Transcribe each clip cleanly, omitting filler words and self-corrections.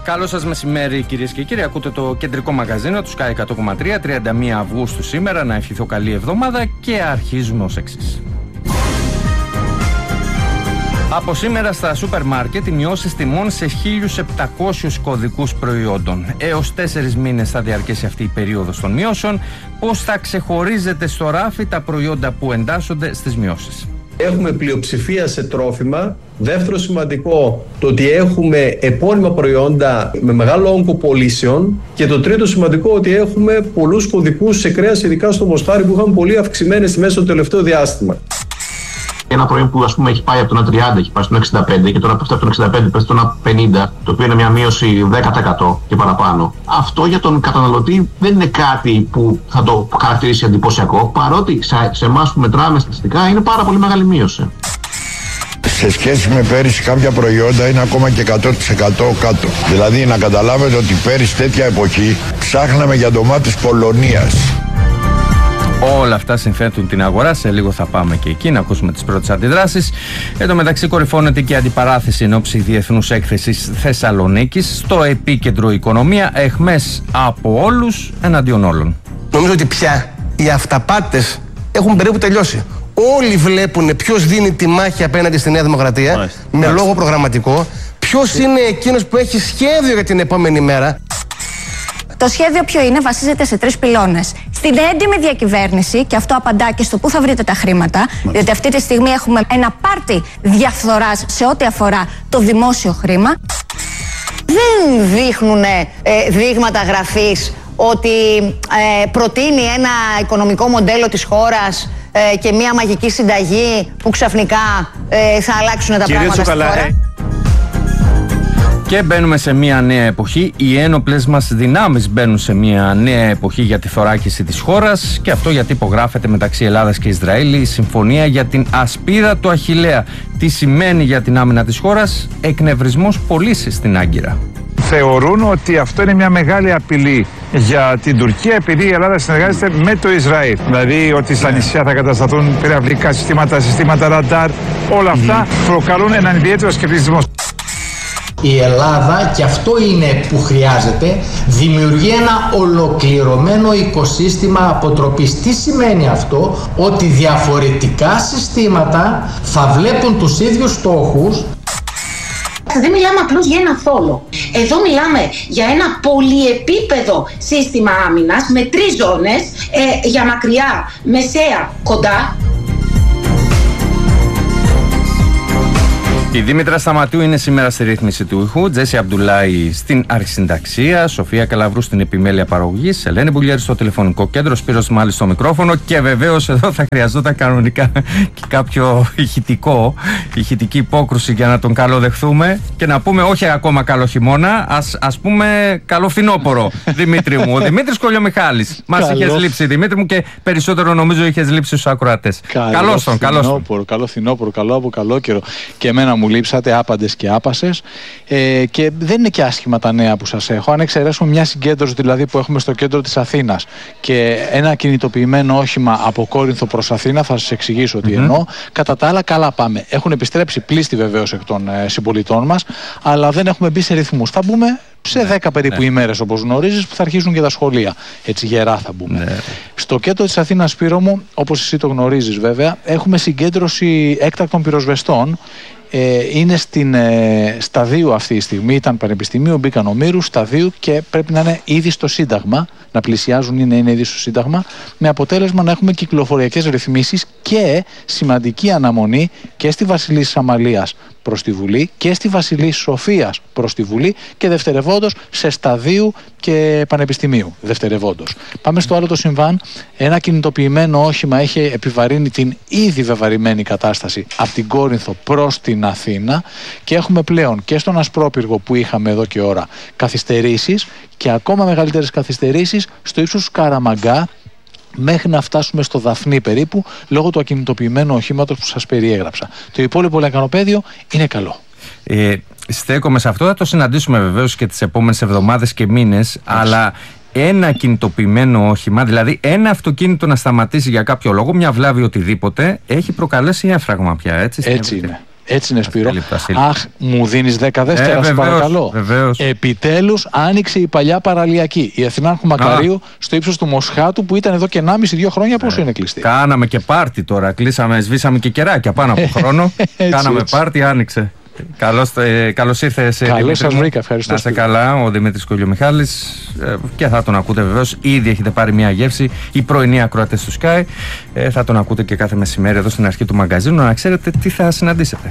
Καλό σας μεσημέρι, κυρίες και κύριοι. Ακούτε το κεντρικό μαγαζίνο του Sky 100,3, 31 Αυγούστου σήμερα. Να ευχηθώ καλή εβδομάδα και αρχίζουμε ως εξής. Από σήμερα στα σούπερ μάρκετ οι μειώσεις τιμών σε 1.700 κωδικούς προϊόντων. Έως 4 μήνες θα διαρκέσει αυτή η περίοδος των μειώσεων. Πώς θα ξεχωρίζετε στο ράφι τα προϊόντα που εντάσσονται στις μειώσεις? Έχουμε πλειοψηφία σε τρόφιμα. Δεύτερο σημαντικό, το ότι έχουμε επώνυμα προϊόντα με μεγάλο όγκο πωλήσεων. Και το τρίτο σημαντικό, ότι έχουμε πολλούς κωδικούς σε κρέας, ειδικά στο μοσχάρι, που είχαν πολύ αυξημένες τιμές στο τελευταίο διάστημα. Ένα προϊόν που, ας πούμε, έχει πάει από το 1,30, έχει πάει στο 1,65 και τώρα πέφτει από το 1,65, πέφτει στο 1,50, το οποίο είναι μια μείωση 10% και παραπάνω. Αυτό για τον καταναλωτή δεν είναι κάτι που θα το χαρακτηρίσει εντυπωσιακό, παρότι σε εμάς που μετράμε στατιστικά είναι πάρα πολύ μεγάλη μείωση. Σε σχέση με πέρυσι κάποια προϊόντα είναι ακόμα και 100% κάτω. Δηλαδή να καταλάβετε ότι πέρυσι τέτοια εποχή ψάχναμε για ντομάτες Πολωνίας. Όλα αυτά συνθέτουν την αγορά. Σε λίγο θα πάμε και εκεί να ακούσουμε τις πρώτες αντιδράσεις. Εν τω μεταξύ, κορυφώνεται και αντιπαράθεση εν ώψη Διεθνούς Έκθεσης Θεσσαλονίκης. Στο επίκεντρο οικονομία, αιχμές από όλους εναντίον όλων. Νομίζω ότι πια οι αυταπάτες έχουν περίπου τελειώσει. Όλοι βλέπουν ποιος δίνει τη μάχη απέναντι στη Νέα Δημοκρατία, με λόγο προγραμματικό. Ποιος είναι εκείνος που έχει σχέδιο για την επόμενη μέρα. Το σχέδιο ποιο είναι? Βασίζεται σε 3 πυλώνες. Στην έντιμη διακυβέρνηση, και αυτό απαντά και στο πού θα βρείτε τα χρήματα, διότι αυτή τη στιγμή έχουμε ένα πάρτι διαφθοράς σε ό,τι αφορά το δημόσιο χρήμα. Δεν δείχνουν δείγματα γραφής ότι προτείνει ένα οικονομικό μοντέλο της χώρας και μια μαγική συνταγή που ξαφνικά θα αλλάξουν τα πράγματα στη χώρα. Και μπαίνουμε σε μια νέα εποχή. Οι ένοπλες μας δυνάμεις μπαίνουν σε μια νέα εποχή για τη θωράκιση της χώρας. Και αυτό γιατί υπογράφεται μεταξύ Ελλάδας και Ισραήλ η συμφωνία για την ασπίδα του Αχιλλέα. Τι σημαίνει για την άμυνα της χώρας? Εκνευρισμός πωλήσης στην Άγκυρα. Θεωρούν ότι αυτό είναι μια μεγάλη απειλή για την Τουρκία, επειδή η Ελλάδα συνεργάζεται με το Ισραήλ. Δηλαδή ότι στα νησιά θα κατασταθούν πυραυλικά συστήματα ραντάρ. Όλα αυτά προκαλούν έναν ιδιαίτερο σκεπτικισμό. Η Ελλάδα, και αυτό είναι που χρειάζεται, δημιουργεί ένα ολοκληρωμένο οικοσύστημα αποτροπής. Τι σημαίνει αυτό? Ότι διαφορετικά συστήματα θα βλέπουν τους ίδιους στόχους. Δεν μιλάμε απλώς για ένα θόλο. Εδώ μιλάμε για ένα πολυεπίπεδο σύστημα άμυνας με 3 ζώνες, για μακριά, μεσαία, κοντά. Η Δήμητρα Σταματίου είναι σήμερα στη ρύθμιση του ήχου, Τζέσι Αμπτουλάη στην αρχισυνταξία, Σοφία Καλαβρού στην επιμέλεια παραγωγής, Ελένη Μπουλιέρη στο τηλεφωνικό κέντρο, Σπύρος Μάλης στο μικρόφωνο, και βεβαίως εδώ θα χρειαζόταν κανονικά και κάποιο ηχητική υπόκρουση για να τον καλοδεχθούμε και να πούμε όχι ακόμα καλό χειμώνα, ας πούμε καλό φθινόπωρο. Δημήτρη μου, ο Δημήτρης Κολιομιχάλης. Μας είχες λείψει, Δημήτρη μου, και περισσότερο νομίζω είχες λείψει στους ακροατές. Καλώς τον. Καλό φθινόπωρο, καλό από καλό καιρό. Και εμένα μου λείψατε άπαντες και άπασες, και δεν είναι και άσχημα τα νέα που σας έχω. Αν εξαιρέσουμε μια συγκέντρωση δηλαδή που έχουμε στο κέντρο της Αθήνας και ένα κινητοποιημένο όχημα από Κόρινθο προς Αθήνα, θα σας εξηγήσω τι εννοώ. Κατά τα άλλα, καλά πάμε. Έχουν επιστρέψει πλήστη βεβαίως εκ των συμπολιτών μας, αλλά δεν έχουμε μπει σε ρυθμούς. Θα μπούμε σε 10 περίπου ημέρες, όπως γνωρίζεις, που θα αρχίσουν και τα σχολεία. Έτσι γερά θα μπούμε. Στο κέντρο της Αθήνας, Σπύρο μου, όπως εσύ το γνωρίζεις βέβαια, έχουμε συγκέντρωση έκτακτων πυροσβεστών. Είναι στην σταδίου αυτή τη στιγμή, ήταν πανεπιστημίου, μπήκαν ομήρου, σταδίου, και πρέπει να είναι ήδη στο Σύνταγμα, να πλησιάζουν ή να είναι ήδη στο Σύνταγμα, με αποτέλεσμα να έχουμε κυκλοφοριακές ρυθμίσεις και σημαντική αναμονή και στη Βασιλής Αμαλίας προς τη Βουλή και στη Βασιλής Σοφίας προς τη Βουλή, και δευτερευόντως σε σταδίου και πανεπιστημίου δευτερευόντως. Πάμε στο άλλο το συμβάν. Ένα κινητοποιημένο όχημα έχει επιβαρύνει την ήδη βεβαρημένη κατάσταση από την Κόρινθο προς την Αθήνα, και έχουμε πλέον και στον Ασπρόπυργο που είχαμε εδώ και ώρα καθυστερήσεις, και ακόμα μεγαλύτερες καθυστερήσεις στο ύψος του Καραμαγκά, μέχρι να φτάσουμε στο Δαφνί περίπου, λόγω του ακινητοποιημένου οχήματος που σας περιέγραψα. Το υπόλοιπο λεκανοπέδιο είναι καλό. Στέκομαι σε αυτό, θα το συναντήσουμε βεβαίως και τις επόμενες εβδομάδες και μήνες, αλλά ένα κινητοποιημένο όχημα, δηλαδή ένα αυτοκίνητο να σταματήσει για κάποιο λόγο, μια βλάβη οτιδήποτε, έχει προκαλέσει έφραγμα πια, έτσι. Έτσι είναι. Έτσι είναι, Σπύρο. Αχ, μου δίνεις 10 δεύτερα, σε παρακαλώ. Επιτέλους άνοιξε η παλιά παραλιακή. Η Αθηνάρχου Μακαρίου στο ύψος του Μοσχάτου που ήταν εδώ και 1,5-2 χρόνια. Πόσο είναι κλειστή. Κάναμε και πάρτι τώρα. Κλείσαμε, σβήσαμε και κεράκια πάνω από χρόνο. Κάναμε πάρτι, άνοιξε. Καλώς ήρθες. Καλώς σας βρήκα, ευχαριστώ. Να είστε καλά, ο Δημήτρης Κολιομιχάλης, και θα τον ακούτε βεβαίως. Ήδη έχετε πάρει μια γεύση. Οι πρωινοί ακροατές του Sky θα τον ακούτε και κάθε μεσημέρι εδώ στην αρχή του μαγκαζίνου, να ξέρετε τι θα συναντήσετε.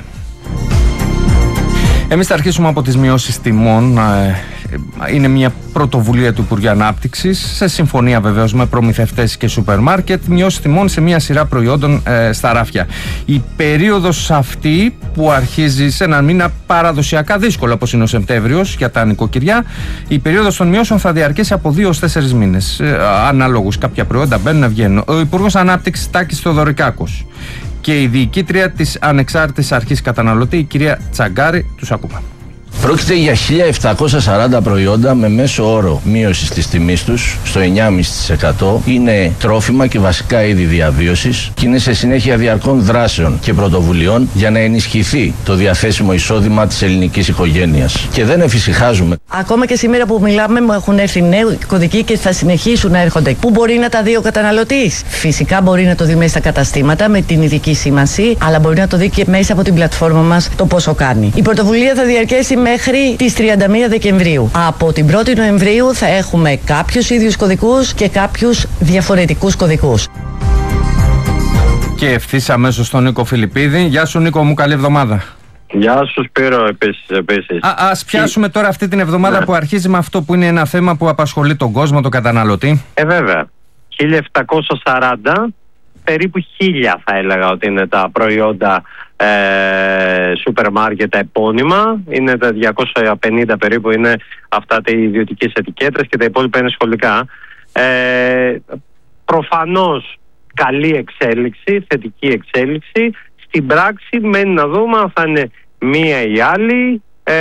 Εμείς θα αρχίσουμε από τις μειώσεις τιμών. Είναι μια πρωτοβουλία του Υπουργείου Ανάπτυξης, σε συμφωνία βεβαίως με προμηθευτές και σούπερ μάρκετ, μειώσεις τιμών σε μια σειρά προϊόντων στα ράφια. Η περίοδος αυτή που αρχίζει σε έναν μήνα παραδοσιακά δύσκολο όπως είναι ο Σεπτέμβριος για τα νοικοκυριά, η περίοδος των μειώσεων θα διαρκέσει από 2 ως 4 μήνες. Αναλόγως, κάποια προϊόντα μπαίνουν, βγαίνουν. Ο Υπουργός Ανάπτυξης Τάκης Θεοδωρικάκος και η διοικήτρια της Ανεξάρτητης Αρχής Καταναλωτή, η κυρία Τσαγκάρη, τους ακούμε. Πρόκειται για 1.740 προϊόντα με μέσο όρο μείωση της τιμής τους στο 9,5%. Είναι τρόφιμα και βασικά είδη διαβίωσης και είναι σε συνέχεια διαρκών δράσεων και πρωτοβουλειών για να ενισχυθεί το διαθέσιμο εισόδημα της ελληνικής οικογένειας. Και δεν εφησυχάζουμε. Ακόμα και σήμερα που μιλάμε, μου έχουν έρθει νέοι κωδικοί και θα συνεχίσουν να έρχονται. Πού μπορεί να τα δει ο καταναλωτής? Φυσικά μπορεί να το δει μέσα στα καταστήματα με την ειδική σήμανση, αλλά μπορεί να το δει και μέσα από την πλατφόρμα μας το πόσο κάνει. Η πρωτοβουλία θα διαρκέσει μέχρι τις 31 Δεκεμβρίου. Από την 1η Νοεμβρίου θα έχουμε κάποιους ίδιους κωδικούς και κάποιους διαφορετικούς κωδικούς. Και ευθύς αμέσως στον Νίκο Φιλιππίδη. Γεια σου Νίκο μου, καλή εβδομάδα. Γεια σου Σπύρο, επίσης. Ας πιάσουμε τώρα αυτή την εβδομάδα που αρχίζει με αυτό που είναι ένα θέμα που απασχολεί τον κόσμο, τον καταναλωτή. Βέβαια. 1.740, περίπου 1.000 θα έλεγα ότι είναι τα προϊόντα σούπερ μάρκετ τα επώνυμα. Είναι τα 250 περίπου είναι αυτά τα ιδιωτικές ετικέτες και τα υπόλοιπα είναι σχολικά. Προφανώς καλή εξέλιξη, θετική εξέλιξη. Στην πράξη μένει να δούμε αν θα είναι μία ή άλλη.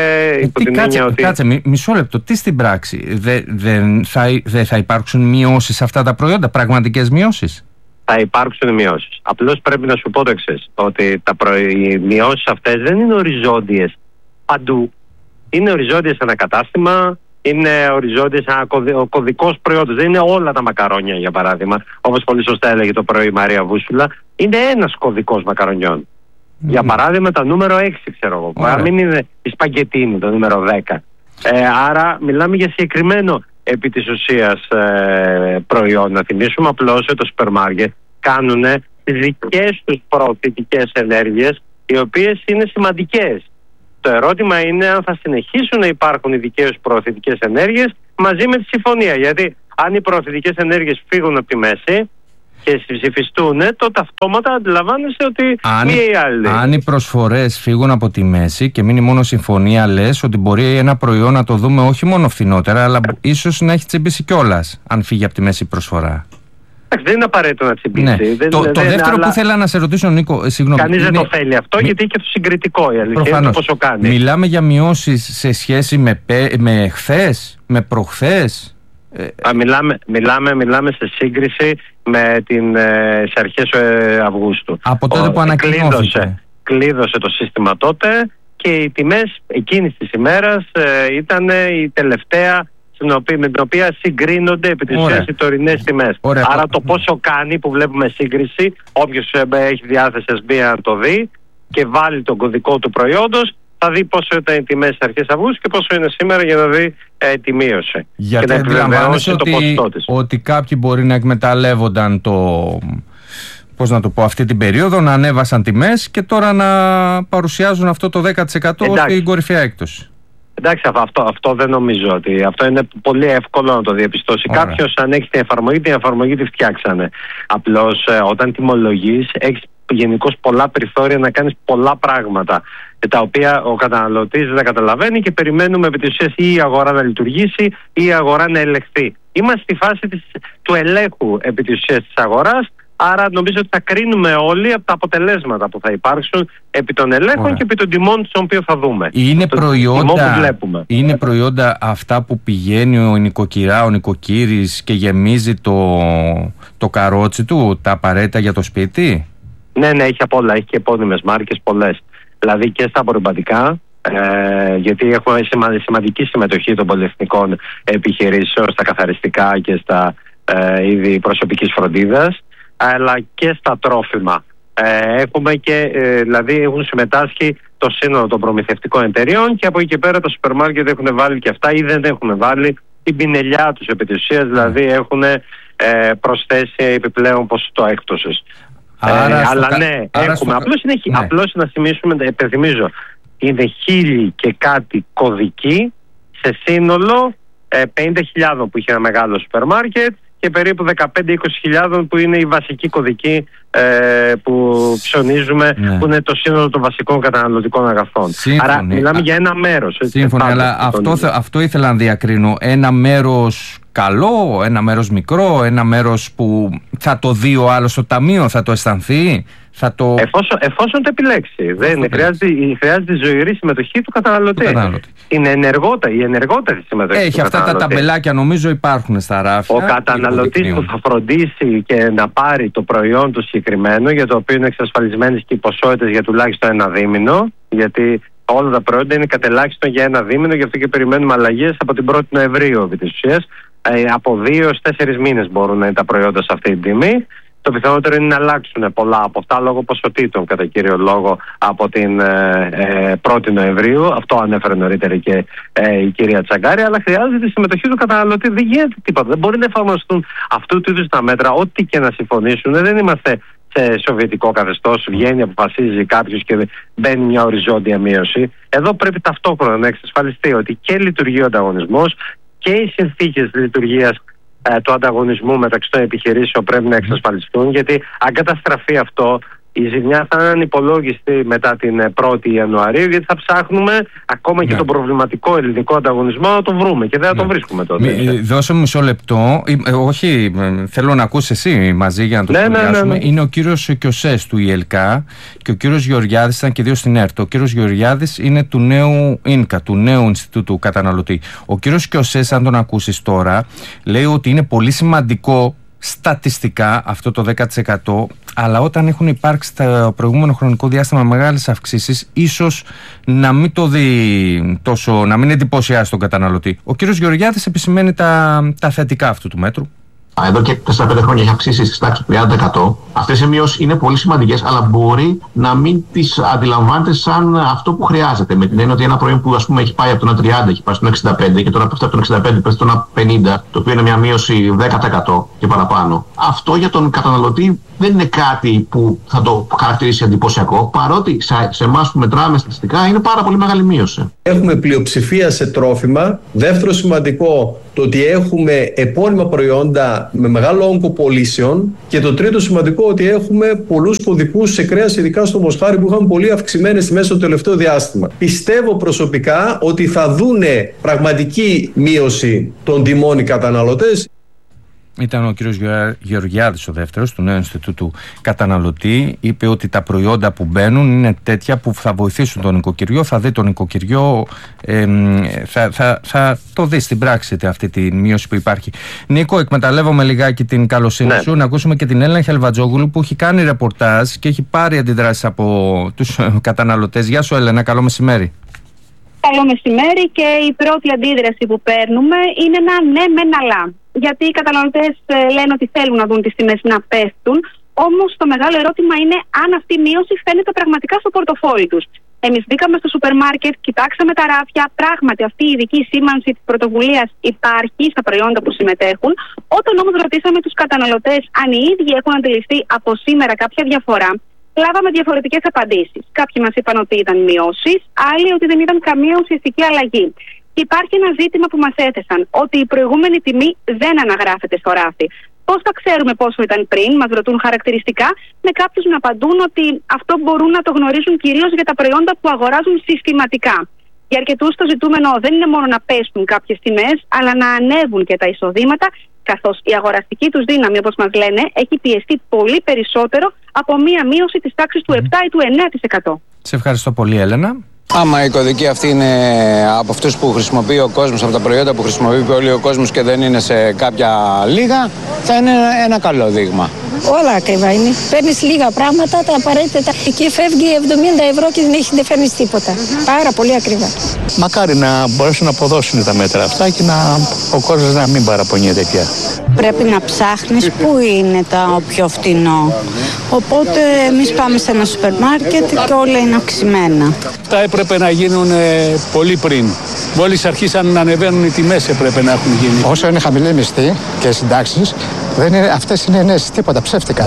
Κάτσε, μισό λεπτό. Τι στην πράξη? Δεν θα υπάρξουν μειώσεις σε αυτά τα προϊόντα, πραγματικές μειώσεις? Θα υπάρξουν μειώσεις. Απλώς πρέπει να σου πω το εξής, ότι οι μειώσεις αυτές δεν είναι οριζόντιες παντού. Είναι οριζόντιες σε ένα κατάστημα, είναι οριζόντιες σε ένα κωδικός προϊόντος. Δεν είναι όλα τα μακαρόνια, για παράδειγμα, όπως πολύ σωστά έλεγε το πρωί η Μαρία Βούσουλα. Είναι ένας κωδικός μακαρονιών. Για παράδειγμα, το νούμερο 6, ξέρω εγώ. Αν μην είναι η σπαγκετίνη, το νούμερο 10. Άρα, μιλάμε για συγκεκριμένο επί της ουσίας προϊόν. Να θυμίσουμε απλώς ότι το σούπερ μάρκετ κάνουν τις δικές τους προωθητικές ενέργειες, οι οποίες είναι σημαντικές. Το ερώτημα είναι αν θα συνεχίσουν να υπάρχουν οι δικές τους προωθητικές ενέργειες μαζί με τη συμφωνία. Γιατί αν οι προωθητικές ενέργειες φύγουν από τη μέση και ψηφιστούν, τότε αυτόματα αντιλαμβάνεσαι ότι μία ή άλλη. Αν οι προσφορές φύγουν από τη μέση και μείνει μόνο συμφωνία, λες ότι μπορεί ένα προϊόν να το δούμε όχι μόνο φθηνότερα, αλλά ίσως να έχει τσιμπήσει κιόλας, αν φύγει από τη μέση η προσφορά. Δεν είναι απαραίτητο να τσιμπήσει. Ναι. Το δεύτερο που θέλω να σε ρωτήσω, Νίκο, συγγνώμη. Κανείς δεν το θέλει αυτό, γιατί είναι και το συγκριτικό η αλήθεια. Είναι το πόσο κάνει. Μιλάμε για μειώσεις σε σχέση με χθες, με προχθές. Μιλάμε σε σύγκριση με σε αρχές Αυγούστου. Από τότε που ανακοινώθηκε. Κλείδωσε το σύστημα τότε και οι τιμές εκείνης της ημέρας ήταν η τελευταία με την οποία συγκρίνονται επί της ουσίας οι τωρινές τιμές. Άρα το πόσο κάνει που βλέπουμε σύγκριση, όποιος έχει διάθεση να το δει και βάλει τον κωδικό του προϊόντος, θα δει πόσο ήταν οι τιμές αρχές Αυγούστου και πόσο είναι σήμερα για να δει τη μείωση. Γιατί και να επιβεβαιώσει το ποσοστό της. Ότι κάποιοι μπορεί να εκμεταλλεύονταν αυτή την περίοδο, να ανέβασαν τιμές και τώρα να παρουσιάζουν αυτό το 10% ως την κορυφαία έκπτωση. Εντάξει, αυτό δεν νομίζω ότι. Αυτό είναι πολύ εύκολο να το διαπιστώσει κάποιος. Αν έχει την εφαρμογή τη φτιάξανε. Απλώς όταν τιμολογείς, έχεις γενικώς πολλά περιθώρια να κάνεις πολλά πράγματα, τα οποία ο καταναλωτής δεν καταλαβαίνει και περιμένουμε επί της ουσίας ή η αγορά να λειτουργήσει ή η αγορά να ελεγχθεί. Είμαστε στη φάση του ελέγχου επί της ουσίας της αγοράς. Άρα νομίζω ότι θα κρίνουμε όλοι από τα αποτελέσματα που θα υπάρξουν επί των ελέγχων και επί των τιμών των οποίων θα δούμε. Είναι προϊόντα αυτά που πηγαίνει ο νοικοκύρης και γεμίζει το καρότσι του, τα απαραίτητα για το σπίτι. Ναι, έχει απ' όλα. Έχει και επώνυμες μάρκες πολλές. δηλαδή και στα απορριπαντικά, γιατί έχουμε σημαντική συμμετοχή των πολυεθνικών επιχειρήσεων στα καθαριστικά και στα είδη προσωπικής φροντίδας, αλλά και στα τρόφιμα. Έχουμε και, δηλαδή έχουν συμμετάσχει το σύνολο των προμηθευτικών εταιριών, και από εκεί και πέρα τα σούπερ μάρκετ έχουν βάλει και αυτά ή δεν έχουν βάλει την πινελιά τους επί της ουσίας, δηλαδή έχουν προσθέσει επιπλέον ποσοστό έκπτωσης. Αλλά ναι, έχουμε. Απλώς να θυμίσουμε, υπενθυμίζω, είναι 1.000 και κάτι κωδικοί σε σύνολο 50.000 που είχε ένα μεγάλο σούπερ μάρκετ, και περίπου 15-20.000 που είναι οι βασικοί κωδικοί που ψωνίζουμε, που είναι το σύνολο των βασικών καταναλωτικών αγαθών. Σύμφωνοι. Άρα μιλάμε για ένα μέρος. Σύμφωνα, αλλά αυτό ήθελα να διακρίνω. Ένα μέρος καλό, ένα μέρος μικρό, ένα μέρος που θα το δει ο άλλος στο ταμείο, θα το αισθανθεί. Εφόσον το επιλέξει. Χρειάζεται ζωηρή συμμετοχή του καταναλωτή. Η ενεργότερη συμμετοχή. Έχει αυτά τα ταμπελάκια, νομίζω υπάρχουν στα ράφια. Ο καταναλωτής που θα φροντίσει και να πάρει το προϊόν του συγκεκριμένο, για το οποίο είναι εξασφαλισμένες και οι ποσότητες για τουλάχιστον ένα δίμηνο, γιατί όλα τα προϊόντα είναι κατελάχιστον για ένα δίμηνο, γι' αυτό και περιμένουμε αλλαγές από την 1η Νοεμβρίου επί της ουσίας. Από 2 έως 4 μήνες μπορούν να είναι τα προϊόντα σε αυτή την τιμή. Το πιθανότερο είναι να αλλάξουν πολλά από αυτά λόγω ποσοτήτων, κατά κύριο λόγο, από την 1η Νοεμβρίου. Αυτό ανέφερε νωρίτερα και η κυρία Τσαγκάρη. Αλλά χρειάζεται τη συμμετοχή του καταναλωτή. Δεν γίνεται τίποτα. Δεν μπορεί να εφαρμοστούν αυτού του είδους τα μέτρα, ό,τι και να συμφωνήσουν. Δεν είμαστε σε σοβιετικό καθεστώς. Βγαίνει, αποφασίζει κάποιος και μπαίνει μια οριζόντια μείωση. Εδώ πρέπει ταυτόχρονα να εξασφαλιστεί ότι και λειτουργεί ο ανταγωνισμός και οι συνθήκες λειτουργίας του ανταγωνισμού μεταξύ των επιχειρήσεων πρέπει να εξασφαλιστούν, γιατί αν καταστραφεί αυτό, η ζημιά θα είναι ανυπολόγιστη μετά την 1η Ιανουαρίου, γιατί θα ψάχνουμε ακόμα και τον προβληματικό ελληνικό ανταγωνισμό να τον βρούμε και δεν θα τον βρίσκουμε τότε. Δώσε μισό λεπτό. Όχι, θέλω να ακούσει εσύ μαζί για να το σχολιάσουμε. Είναι ο κύριος Κιωσές του ΙΕΛΚΑ και ο κύριος Γεωργιάδης, ήταν και δύο στην ΕΡΤ. Ο κύριος Γεωργιάδης είναι του νέου ΙΝΚΑ, του νέου Ινστιτούτου Καταναλωτή. Ο κύριος Κιωσές, αν τον ακούσεις τώρα, λέει ότι είναι πολύ σημαντικό στατιστικά αυτό το 10%, αλλά όταν έχουν υπάρξει το προηγούμενο χρονικό διάστημα μεγάλες αυξήσεις, ίσως να μην το δει τόσο, να μην εντυπωσιάσει τον καταναλωτή. Ο κύριος Γεωργιάδης επισημαίνει τα θετικά αυτού του μέτρου. Εδώ και 4-5 χρόνια έχει αυξήσει στη τάξη του 30%. Αυτές οι μειώσεις είναι πολύ σημαντικές, αλλά μπορεί να μην τις αντιλαμβάνεται σαν αυτό που χρειάζεται. Με την έννοια ότι ένα προϊόν που ας πούμε έχει πάει από το 1,30 έχει πάει στο 1,65 και τώρα πέφτει από το 1,65 πέφτει στο 1,50, το οποίο είναι μια μείωση 10% και παραπάνω. Αυτό για τον καταναλωτή δεν είναι κάτι που θα το χαρακτηρίσει εντυπωσιακό, παρότι σε εμάς που μετράμε στατιστικά είναι πάρα πολύ μεγάλη μείωση. Έχουμε πλειοψηφία σε τρόφιμα. Δεύτερο σημαντικό, το ότι έχουμε επώνυμα προϊόντα με μεγάλο όγκο πωλήσεων. Και το τρίτο σημαντικό, ότι έχουμε πολλούς κωδικούς σε κρέας, ειδικά στο μοσχάρι, που είχαν πολύ αυξημένες τιμές στο τελευταίο διάστημα. Πιστεύω προσωπικά ότι θα δούνε πραγματική μείωση των τιμών οι καταναλωτές. Ήταν ο κύριος Γεωργιάδης ο δεύτερος του νέου Ινστιτούτου Καταναλωτή. Είπε ότι τα προϊόντα που μπαίνουν είναι τέτοια που θα βοηθήσουν τον νοικοκυριό, θα δει τον νοικοκυριό, θα το δει στην πράξη αυτή τη μείωση που υπάρχει. Νίκο, εκμεταλλεύομαι λιγάκι την καλοσύνη σου να ακούσουμε και την Έλενα Χελβατζόγλου που έχει κάνει ρεπορτάζ και έχει πάρει αντιδράσεις από τους καταναλωτές. Γεια σου Έλενα, καλό μεσημέρι. Καλό μεσημέρι, και η πρώτη αντίδραση που παίρνουμε είναι ένα ναι μεν αλλά. Γιατί οι καταναλωτές λένε ότι θέλουν να δουν τις τιμές να πέφτουν, όμως το μεγάλο ερώτημα είναι αν αυτή η μείωση φαίνεται πραγματικά στο πορτοφόλι τους. Εμείς μπήκαμε στο σούπερ μάρκετ, κοιτάξαμε τα ράφια, πράγματι αυτή η ειδική σήμανση της πρωτοβουλίας υπάρχει στα προϊόντα που συμμετέχουν. Όταν όμως ρωτήσαμε τους καταναλωτές αν οι ίδιοι έχουν αντιληφθεί από σήμερα κάποια διαφορά, λάβαμε διαφορετικές απαντήσεις. Κάποιοι μας είπαν ότι ήταν μειώσεις, άλλοι ότι δεν είδαν καμία ουσιαστική αλλαγή. Υπάρχει ένα ζήτημα που μας έθεσαν, ότι η προηγούμενη τιμή δεν αναγράφεται στο ράφι. Πώς θα ξέρουμε πόσο ήταν πριν, μας ρωτούν χαρακτηριστικά, με κάποιους να απαντούν ότι αυτό μπορούν να το γνωρίζουν κυρίως για τα προϊόντα που αγοράζουν συστηματικά. Για αρκετούς το ζητούμενο δεν είναι μόνο να πέσουν κάποιες τιμές, αλλά να ανέβουν και τα εισοδήματα, καθώς η αγοραστική τους δύναμη, όπως μας λένε, έχει πιεστεί πολύ περισσότερο από μία μείωση της τάξης του 7 ή του 9%. Σε ευχαριστώ πολύ, Έλενα. Άμα η κωδική αυτή είναι από αυτούς που χρησιμοποιεί ο κόσμος, από τα προϊόντα που χρησιμοποιεί όλοι ο κόσμος και δεν είναι σε κάποια λίγα, θα είναι ένα καλό δείγμα. Όλα ακριβά είναι. Παίρνεις λίγα πράγματα, τα απαραίτητα. Εκεί φεύγει 70 ευρώ και δεν φέρνεις τίποτα. Πάρα πολύ ακριβά. Μακάρι να μπορέσουν να αποδώσουν τα μέτρα αυτά και ο κόσμος να μην παραπονιέται πια. Πρέπει να ψάχνεις πού είναι το πιο φτηνό. Οπότε εμείς πάμε σε ένα σούπερ μάρκετ και όλα είναι αυξημένα. Αυτά έπρεπε να γίνουν πολύ πριν. Μόλις αρχίσαν να ανεβαίνουν οι τιμές έπρεπε να έχουν γίνει. Όσο είναι χαμηλή μισθή και συντάξεις, αυτές είναι νέες, τίποτα ψεύτικα.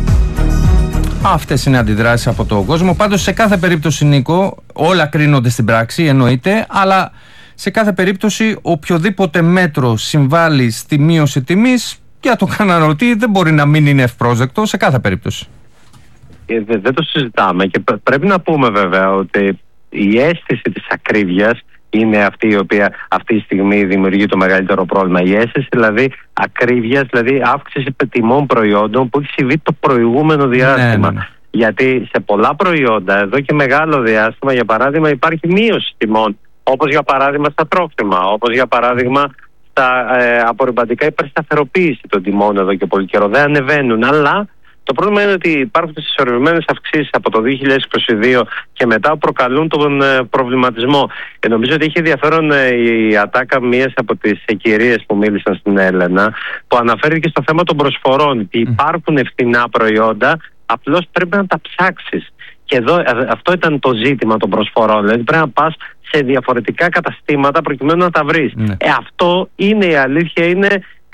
Αυτές είναι αντιδράσεις από τον κόσμο. Πάντως σε κάθε περίπτωση, Νίκο, όλα κρίνονται στην πράξη, εννοείται, αλλά σε κάθε περίπτωση οποιοδήποτε μέτρο συμβάλλει στη μείωση τιμής για τον καταναλωτή δεν μπορεί να μην είναι ευπρόσδεκτο σε κάθε περίπτωση. Δεν το συζητάμε και πρέπει να πούμε βέβαια ότι η αίσθηση της ακρίβειας είναι αυτή η οποία αυτή τη στιγμή δημιουργεί το μεγαλύτερο πρόβλημα. Η αίσθηση δηλαδή ακρίβειας, δηλαδή αύξηση τιμών προϊόντων που έχει συμβεί το προηγούμενο διάστημα. Ναι. Γιατί σε πολλά προϊόντα εδώ και μεγάλο διάστημα, για παράδειγμα, υπάρχει μείωση τιμών. Όπως για παράδειγμα στα τρόφιμα, όπως για παράδειγμα στα απορριπαντικά, υπάρχει σταθεροποίηση των τιμών εδώ και πολύ καιρό. Δεν ανεβαίνουν, αλλά το πρόβλημα είναι ότι υπάρχουν συσσωρευμένες αυξήσεις από το 2022 και μετά που προκαλούν τον προβληματισμό. Νομίζω ότι είχε ενδιαφέρον η ατάκα μιας από τις κυρίες που μίλησαν στην Έλενα, που αναφέρθηκε στο θέμα των προσφορών. Ότι υπάρχουν φθηνά προϊόντα, απλώς πρέπει να τα ψάξεις. Και εδώ αυτό ήταν το ζήτημα των προσφορών. Δηλαδή πρέπει να πας σε διαφορετικά καταστήματα προκειμένου να τα βρεις. Αυτό είναι η αλήθεια, είναι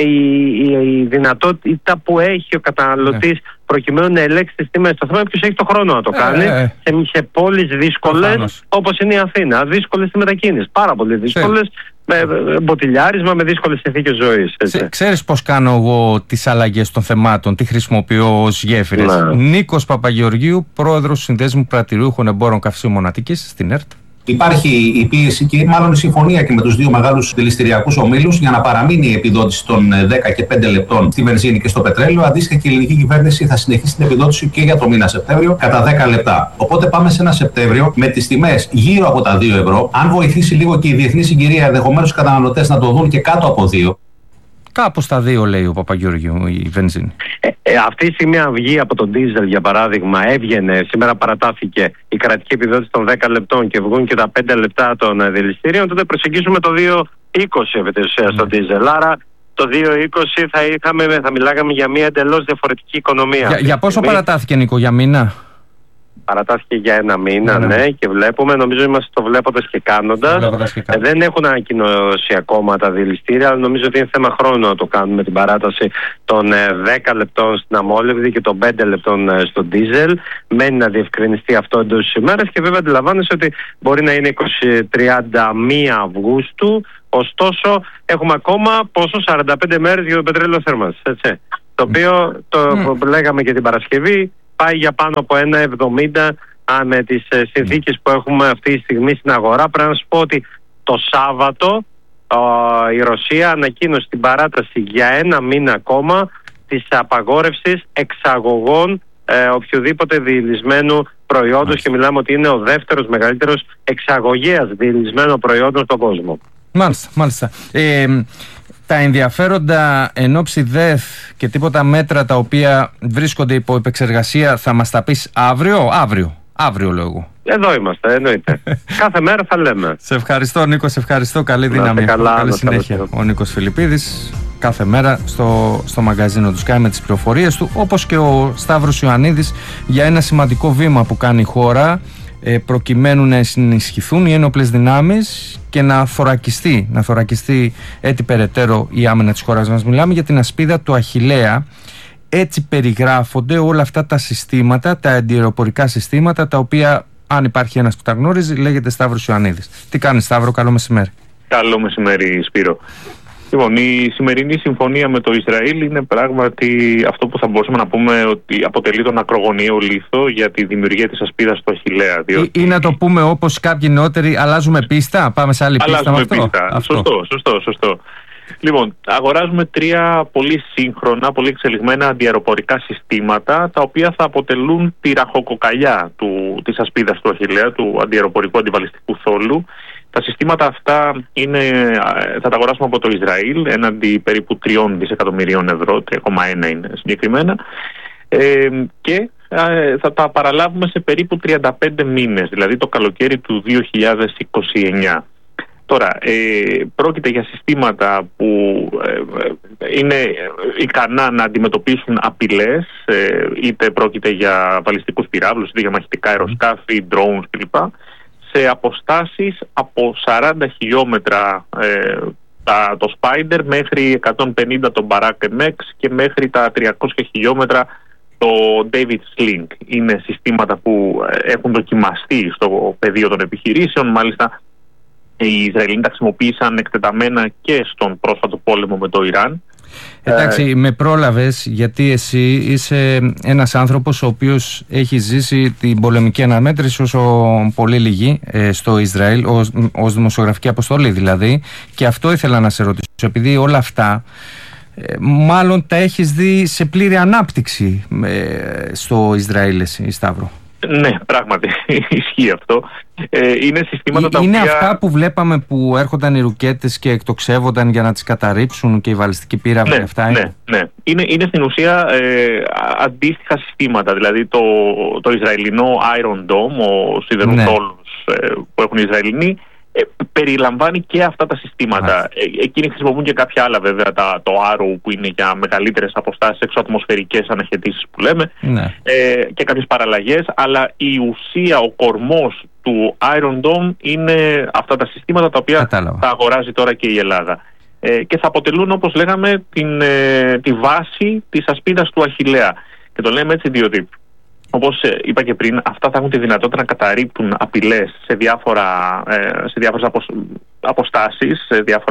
η δυνατότητα που έχει ο καταναλωτής προκειμένου να ελέγξει τις τιμές. Το θέμα είναι ποιος έχει το χρόνο να το κάνει σε πόλεις δύσκολες όπως είναι η Αθήνα. Δύσκολες στη μετακίνηση. Πάρα πολύ δύσκολες. Με μποτιλιάρισμα, με δύσκολες συνθήκες ζωής. Ξέρεις πώς κάνω εγώ τις αλλαγές των θεμάτων, τι χρησιμοποιώ ως γέφυρες. Νίκος Παπαγεωργίου, πρόεδρος του Συνδέσμου Πρατηριούχων Εμπόρων Καυσίμων Μονατικής στην ΕΡΤ. Υπάρχει η πίεση και μάλλον η συμφωνία και με τους δύο μεγάλους δηληστηριακούς ομίλους για να παραμείνει η επιδότηση των 10 και 5 λεπτών στη βενζίνη και στο πετρέλαιο. Αντίστοιχα και η ελληνική κυβέρνηση θα συνεχίσει την επιδότηση και για το μήνα Σεπτέμβριο κατά 10 λεπτά. Οπότε πάμε σε ένα Σεπτέμβριο με τις τιμές γύρω από τα 2 ευρώ. Αν βοηθήσει λίγο και η διεθνή συγκυρία, ενδεχομένως οι καταναλωτές να το δουν και κάτω από 2. Κάπου στα 2 λέει ο Παπαγεωργίου η βενζίνη. Αυτή τη στιγμή αν βγει από τον ντίζελ για παράδειγμα, έβγαινε, σήμερα παρατάθηκε η κρατική επιδότηση των 10 λεπτών και βγουν και τα 5 λεπτά των δηληστήριων, τότε προσεγγίσουμε το 2,20 επί της ουσίας στο ντίζελ. Άρα το 2,20 θα μιλάγαμε για μια εντελώς διαφορετική οικονομία. Για πόσο παρατάθηκε, Νίκο, για μήνα? Παρατάθηκε για ένα μήνα, ναι, και βλέπουμε, νομίζω είμαστε το βλέποντας και κάνοντας. Δεν έχουν ανακοινώσει ακόμα τα δηληστήρια, αλλά νομίζω ότι είναι θέμα χρόνου να το κάνουμε την παράταση των 10 λεπτών στην αμόλευδη και των 5 λεπτών στο ντίζελ. Μένει να διευκρινιστεί αυτό εντός της ημέρας και βέβαια αντιλαμβάνεσαι ότι μπορεί να είναι 31 Αυγούστου, ωστόσο έχουμε ακόμα πόσο 45 μέρες για το πετρέλαιο θέρμανσης, έτσι. Το οποίο το λέγαμε και την Παρασκευή, πάει για πάνω από 1,70 με τις συνθήκες που έχουμε αυτή τη στιγμή στην αγορά. Πρέπει να σου πω ότι το Σάββατο η Ρωσία ανακοίνωσε την παράταση για ένα μήνα ακόμα της απαγόρευσης εξαγωγών οποιοδήποτε διηλυσμένου προϊόντος και μιλάμε ότι είναι ο δεύτερος μεγαλύτερος εξαγωγέας διηλυσμένων προϊόντων στον κόσμο. Μάλιστα. Τα ενδιαφέροντα εν ώψη ΔΕΘ και τίποτα μέτρα τα οποία βρίσκονται υπό επεξεργασία θα μας τα πεις αύριο λέω εγώ. Εδώ είμαστε, εννοείται. Κάθε μέρα θα λέμε. Σε ευχαριστώ, Νίκο, σε ευχαριστώ. Καλή δύναμη. Καλή συνέχεια. Ο Νίκος Φιλιππίδης κάθε μέρα στο μαγκαζίνο του Sky με τις πληροφορίες του, όπως και ο Σταύρος Ιωαννίδης για ένα σημαντικό βήμα που κάνει η χώρα προκειμένου να ενισχυθούν οι ένοπλες δυνάμεις και να θωρακιστεί έτσι περαιτέρω η άμυνα της χώρας μας. Μιλάμε για την ασπίδα του Αχιλλέα. Έτσι περιγράφονται όλα αυτά τα συστήματα, τα αντιαεροπορικά συστήματα, τα οποία, αν υπάρχει ένας που τα γνώριζε, λέγεται Σταύρος Ιωαννίδης. Τι κάνεις, Σταύρο? Καλό μεσημέρι. Καλό μεσημέρι, Σπύρο. Λοιπόν, η σημερινή συμφωνία με το Ισραήλ είναι πράγματι αυτό που θα μπορούσαμε να πούμε ότι αποτελεί τον ακρογωνιαίο λίθο για τη δημιουργία της ασπίδας του Αχιλλέα. Ή να το πούμε όπως κάποιοι νεότεροι, αλλάζουμε πίστα, πάμε σε άλλη πίστα με αυτό. Σωστό. Λοιπόν, αγοράζουμε 3 πολύ σύγχρονα, πολύ εξελιγμένα αντιαεροπορικά συστήματα, τα οποία θα αποτελούν τη ραχοκοκαλιά της ασπίδας του Αχιλλέα, του αντιαεροπορικού αντιβαλιστικού θόλου. Τα συστήματα αυτά θα τα αγοράσουμε από το Ισραήλ έναντι περίπου 3 δισεκατομμυρίων ευρώ, 3,1 είναι συγκεκριμένα, και θα τα παραλάβουμε σε περίπου 35 μήνες, δηλαδή το καλοκαίρι του 2029. Τώρα, πρόκειται για συστήματα που είναι ικανά να αντιμετωπίσουν απειλές, είτε πρόκειται για βαλιστικούς πυράβλους, είτε για μαχητικά αεροσκάφη, drones κλπ. Σε αποστάσεις από 40 χιλιόμετρα το Spider μέχρι 150 το Barak MX και μέχρι τα 300 χιλιόμετρα το David Sling. Είναι συστήματα που έχουν δοκιμαστεί στο πεδίο των επιχειρήσεων. Μάλιστα, οι Ισραηλοί τα χρησιμοποίησαν εκτεταμένα και στον πρόσφατο πόλεμο με το Ιράν. Εντάξει, με πρόλαβες, γιατί εσύ είσαι ένας άνθρωπος ο οποίος έχει ζήσει την πολεμική αναμέτρηση όσο πολύ λίγοι στο Ισραήλ, ως δημοσιογραφική αποστολή δηλαδή, και αυτό ήθελα να σε ρωτήσω, επειδή όλα αυτά μάλλον τα έχεις δει σε πλήρη ανάπτυξη στο Ισραήλ εσύ, Σταύρο. Ναι, πράγματι ισχύει αυτό. Είναι συστήματα τα οποία... Είναι αυτά που βλέπαμε που έρχονταν οι ρουκέτες και εκτοξεύονταν για να τις καταρρύψουν και οι βαλιστικοί πύραυλοι, αυτά είναι? Ναι. Είναι στην ουσία αντίστοιχα συστήματα. Δηλαδή το Ισραηλινό Iron Dome, ο σιδεροτόλος που έχουν οι Ισραηλινοί, περιλαμβάνει και αυτά τα συστήματα. Εκείνοι χρησιμοποιούν και κάποια άλλα, βέβαια, το Arrow που είναι για μεγαλύτερες αποστάσεις, εξωατμοσφαιρικές αναχαιτήσεις που λέμε, και κάποιες παραλλαγές, αλλά η ουσία, ο κορμός του Iron Dome είναι αυτά τα συστήματα τα οποία θα αγοράζει τώρα και η Ελλάδα. Και θα αποτελούν, όπως λέγαμε, τη βάση της ασπίδας του Αχιλλέα. Και το λέμε έτσι διότι, όπως είπα και πριν, αυτά θα έχουν τη δυνατότητα να καταρρίπτουν απειλές σε διάφορες αποστάσεις,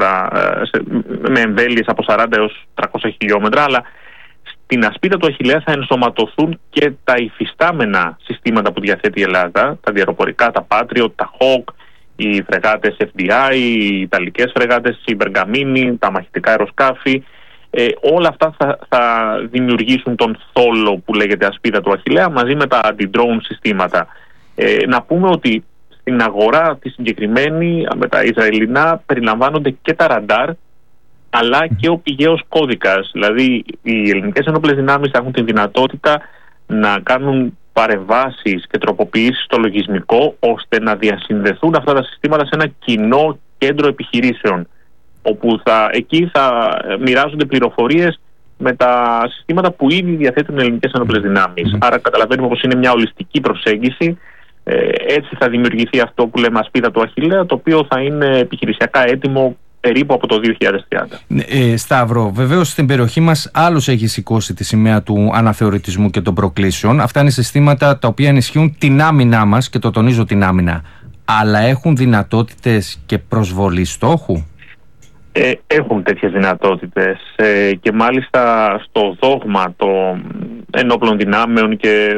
με εμβέλειες από 40 έως 300 χιλιόμετρα, αλλά στην ασπίδα του Αχιλλέα θα ενσωματωθούν και τα υφιστάμενα συστήματα που διαθέτει η Ελλάδα, τα αντιαεροπορικά, τα Patriot, τα Hawk, οι φρεγάτες FDI, οι Ιταλικές φρεγάτες, η Bergamini, τα μαχητικά αεροσκάφη. Όλα αυτά θα δημιουργήσουν τον θόλο που λέγεται ασπίδα του Αχιλλέα, μαζί με τα anti-drone συστήματα. Να πούμε ότι στην αγορά τη συγκεκριμένη με τα Ισραηλινά περιλαμβάνονται και τα ραντάρ, αλλά και ο πηγαίος κώδικας. Δηλαδή οι ελληνικές ενόπλες δυνάμεις θα έχουν τη δυνατότητα να κάνουν παρεμβάσεις και τροποποιήσεις στο λογισμικό, ώστε να διασυνδεθούν αυτά τα συστήματα σε ένα κοινό κέντρο επιχειρήσεων, όπου εκεί θα μοιράζονται πληροφορίες με τα συστήματα που ήδη διαθέτουν οι ελληνικές ενόπλες δυνάμεις. Άρα καταλαβαίνουμε πως είναι μια ολιστική προσέγγιση. Έτσι θα δημιουργηθεί αυτό που λέμε ασπίδα του Αχιλλέα, το οποίο θα είναι επιχειρησιακά έτοιμο περίπου από το 2030. Σταύρο, βεβαίως στην περιοχή μας άλλος έχει σηκώσει τη σημαία του αναθεωρητισμού και των προκλήσεων. Αυτά είναι συστήματα τα οποία ενισχύουν την άμυνά μας, και το τονίζω, την άμυνα, αλλά έχουν δυνατότητες και προσβολή στόχου. Έχουν τέτοιες δυνατότητες και μάλιστα στο δόγμα των ενόπλων δυνάμεων και